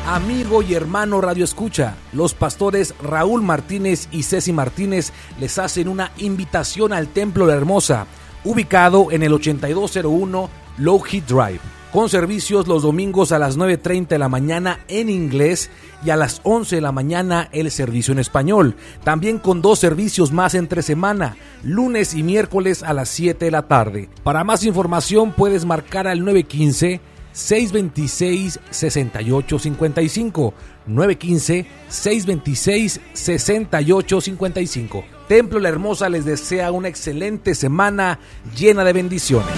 Amigo y hermano Radio Escucha, los pastores Raúl Martínez y Ceci Martínez les hacen una invitación al Templo La Hermosa, ubicado en el 8201 Low Heat Drive, con servicios los domingos a las 9:30 de la mañana en inglés y a las 11 de la mañana el servicio en español. También con 2 servicios más entre semana, lunes y miércoles a las 7 de la tarde. Para más información puedes marcar al 915-626-6855, 915-626-6855. Templo La Hermosa les desea una excelente semana llena de bendiciones.